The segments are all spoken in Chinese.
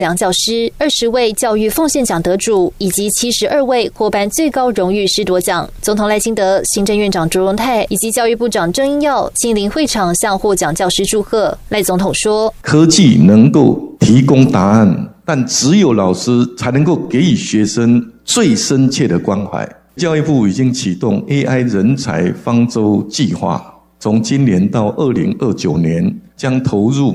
梁教师、20位教育奉献奖得主以及72位获颁最高荣誉师铎奖。总统赖清德、行政院长卓荣泰以及教育部长郑英耀亲临会场向获奖教师祝贺。赖总统说， 科技能够提供答案，但只有老师才能够给予学生最深切的关怀。教育部已经启动 AI 人才方舟计划，从今年到2029年将投入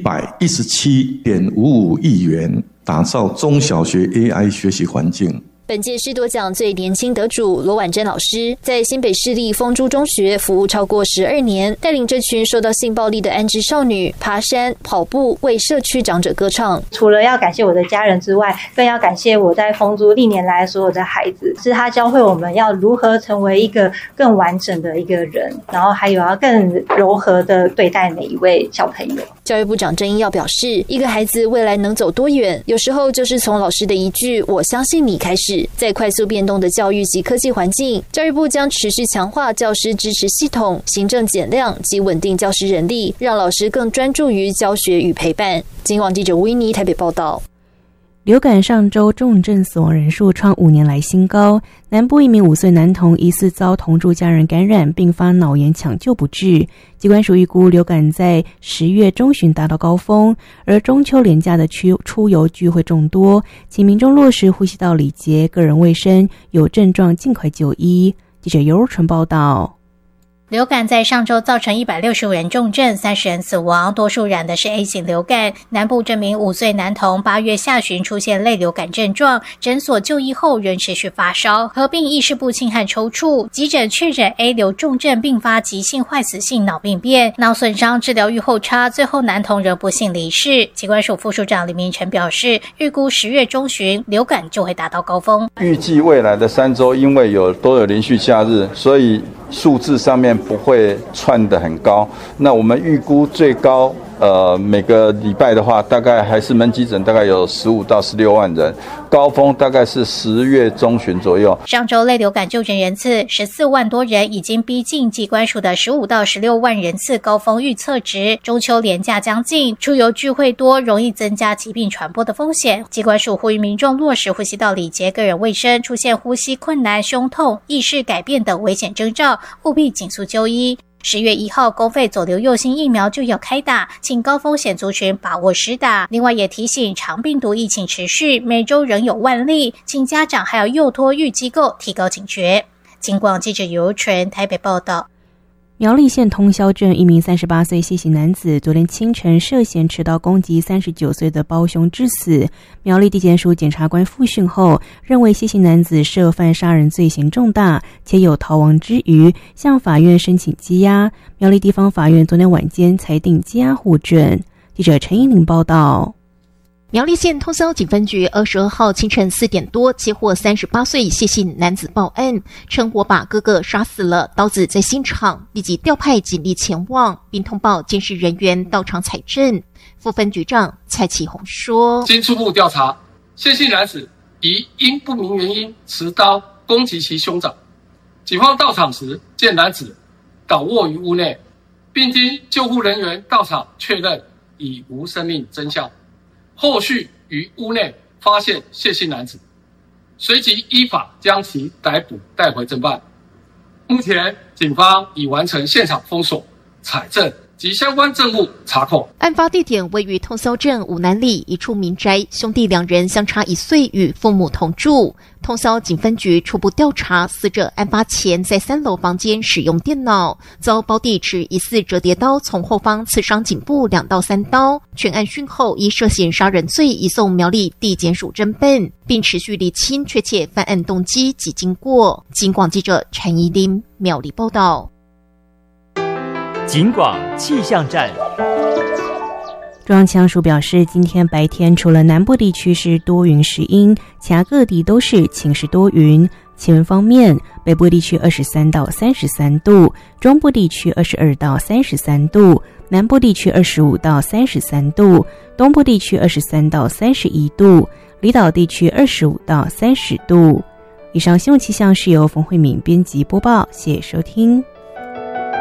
117.55亿元，打造中小学 AI 学习环境。 本届师铎奖最年轻得主罗婉珍老师，在新北市立丰珠中学服务超过12年，带领这群受到性暴力的安置少女爬山、跑步，为社区长者歌唱。 除了要感谢我的家人之外，更要感谢我在丰珠历年来所有的孩子，是他教会我们要如何成为一个更完整的一个人，然后还有要更柔和的对待每一位小朋友。 教育部长郑英耀表示，一个孩子未来能走多远，有时候就是从老师的一句“我相信你”开始。在快速变动的教育及科技环境，教育部将持续强化教师支持系统、行政减量及稳定教师人力，让老师更专注于教学与陪伴。警广记者维尼台北报道。 流感上周重症死亡人数创5年来新高，南部一名5岁男童疑似遭同住家人感染，并发脑炎抢救不治。疾管署预估流感在10月中旬达到高峰，而中秋连假的出游聚会众多，请民众落实呼吸道礼节、个人卫生，有症状尽快就医。记者尤纯报道。 流感在上周造成165人重症，30人死亡，多数染的是 A 型流感。南部这名5岁男童8月下旬出现类流感症状，诊所就医后仍持续发烧，合并意识不清和抽搐，急诊确诊 A 流重症并发急性坏死性脑病变，脑损伤治疗预后差，最后男童仍不幸离世。疾管署副署长李明成表示，预估10月中旬流感就会达到高峰。 预计未来的3周因为都有连续假日，所以数字上面不会窜得很高。那我们预估最高每个礼拜的话，大概还是门急诊大概有15到16万人，高峰大概是10月中旬左右。 上周类流感就诊人次14万多人，已经逼近疾管署的15到16万人次高峰预测值。中秋连假将近，出游聚会多，容易增加疾病传播的风险。疾管署呼吁民众落实呼吸道礼节、个人卫生，出现呼吸困难、胸痛、意识改变等危险征兆，务必尽速就医。10月1号，公费左流右星疫苗就要开打，请高风险族群把握施打。另外也提醒，长病毒疫情持续，每周仍有万例，请家长还有幼托育机构提高警觉。警广记者尤纯台北报道。 苗栗县通霄镇一名38岁谢姓男子昨天清晨涉嫌持刀攻击39岁的胞兄致死。苗栗地检署检察官复讯后，认为谢姓男子涉犯杀人罪行重大，且有逃亡之余，向法院申请羁押。苗栗地方法院昨天晚间裁定羁押获准。记者陈依玲报道。 苗栗县通霄警分局22号清晨4点多接获38岁谢姓男子报案，称我把哥哥杀死了，刀子在现场，立即调派警力前往，并通报监视人员到场采证。副分局长蔡启宏说， 经初步调查，谢姓男子疑因不明原因持刀攻击其兄长，警方到场时见男子倒卧于屋内，并经救护人员到场确认已无生命征兆。后续于屋内发现谢姓男子，随即依法将其逮捕带回侦办。目前警方已完成现场封锁、采证及相关证物查扣。 案发地点位于通霄镇五南里一处民宅，兄弟2人相差1岁，与父母同住。通霄警分局初步调查，死者案发前在3楼房间使用电脑，遭胞弟持疑似折叠刀从后方刺伤颈部2到3刀。全案讯后，依涉嫌杀人罪移送苗栗地检署侦办，并持续厘清确切犯案动机及经过。警广记者陈怡琳苗栗报道。 警广气象站。 中央气象署表示，今天白天除了南部地区是多云时阴，其他各地都是晴时多云。气温方面，北部地区23到33度，中部地区22到33度，南部地区25到33度，东部地区23到31度，离岛地区25到30度。以上新闻气象是由冯慧敏编辑播报，谢谢收听。